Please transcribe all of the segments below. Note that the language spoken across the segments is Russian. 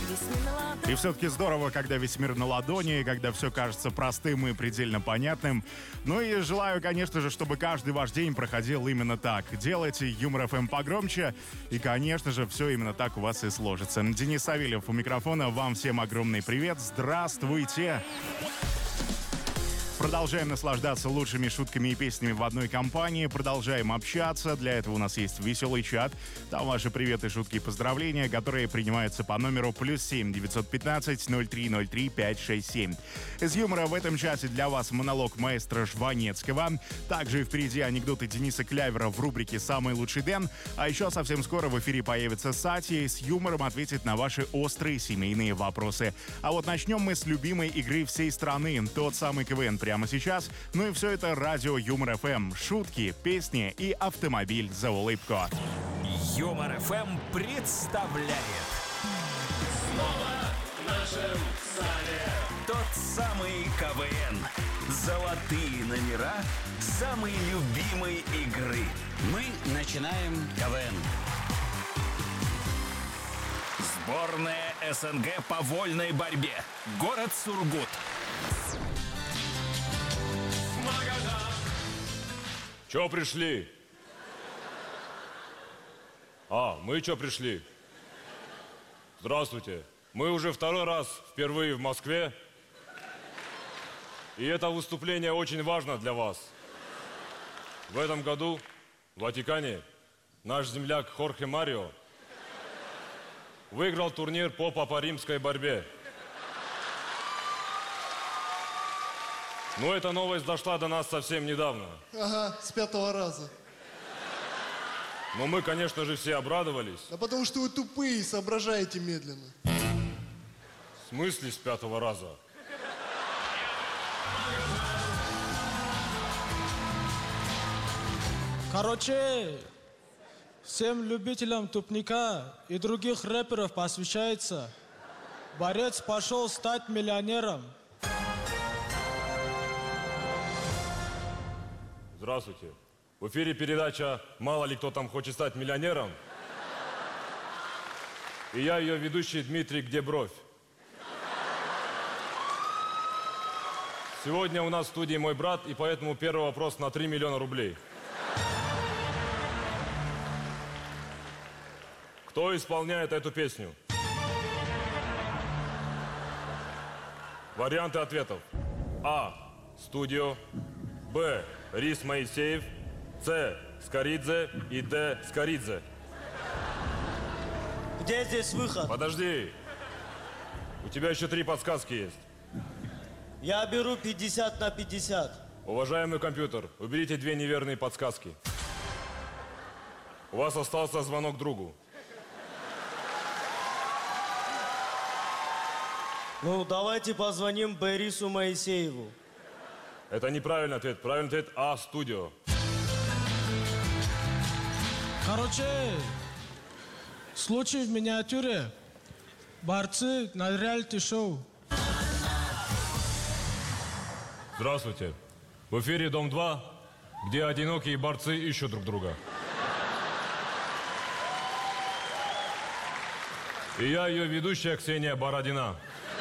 И все-таки здорово, когда весь мир на ладони, когда все кажется простым и предельно понятным. Ну и желаю, конечно же, чтобы каждый ваш день проходил именно так. Делайте Юмор ФМ погромче, и, конечно же, все именно так у вас и сложится. Денис Савельев у микрофона. Вам всем огромный привет. Здравствуйте! Продолжаем наслаждаться лучшими шутками и песнями в одной компании. Продолжаем общаться. Для этого у нас есть веселый чат. Там ваши приветы, шутки и поздравления, которые принимаются по номеру +7 915 0303 567. Из юмора в этом чате для вас монолог маэстро Жванецкого. Также впереди анекдоты Дениса Клявера в рубрике «Самый лучший Дэн». А еще совсем скоро в эфире появится Сати. С юмором ответит на ваши острые семейные вопросы. А вот начнем мы с любимой игры всей страны. Тот самый КВН прямо сейчас. Ну и все это радио Юмор ФМ. Шутки, песни и автомобиль за улыбку. Юмор ФМ представляет. Снова в нашем зале Тот самый КВН. Золотые номера самой любимой игры. Мы начинаем КВН. Сборная СНГ по вольной борьбе. Город Сургут. Магадан. Чё пришли? Мы чё пришли? Здравствуйте. Мы уже второй раз впервые в Москве. И это выступление очень важно для вас. В этом году в Ватикане наш земляк Хорхе Марио выиграл турнир по папа-римской борьбе. Но эта новость дошла до нас совсем недавно. Ага, с 5-го раза. Но мы, конечно же, все обрадовались. Да потому что вы тупые и соображаете медленно. В смысле с 5-го раза? Короче, всем любителям тупника и других рэперов посвящается. Борец пошел стать миллионером. Здравствуйте. В эфире передача «Мало ли кто там хочет стать миллионером». И я ее ведущий Дмитрий «Где бровь?». Сегодня у нас в студии мой брат, и поэтому первый вопрос на 3 миллиона рублей. Кто исполняет эту песню? Варианты ответов. А. Студио. Б. Рис Моисеев. С. Скоридзе. И Д. Скоридзе. Где здесь выход? Подожди. У тебя еще 3 подсказки есть. Я беру 50 на 50. Уважаемый компьютер, уберите 2 неверные подсказки. У вас остался звонок другу. Ну, давайте позвоним Борису Моисееву. Это неправильный ответ. Правильный ответ А. Студио. Короче, случай в миниатюре. Борцы на реалити-шоу. Здравствуйте. В эфире Дом-2, где одинокие борцы ищут друг друга. И я ее ведущая Ксения Бородина.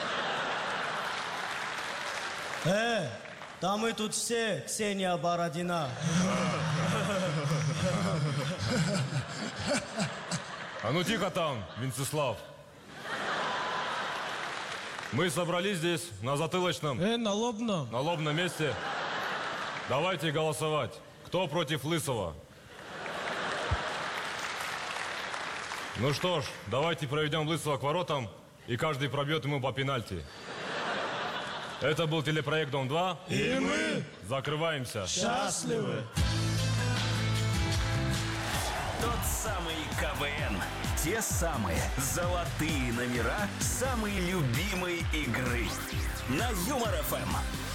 Да мы тут все Ксения Бородина. А ну тихо там, Венцеслав. Мы собрались здесь на затылочном, На лобном. на лобном месте. Давайте голосовать. Кто против Лысого? Ну что ж, давайте проведем Лысого к воротам, и каждый пробьет ему по пенальти. Это был телепроект «Дом-2». И мы закрываемся. счастливы. Тот самый КВН. Те самые золотые номера самой любимой игры. На Юмор ФМ.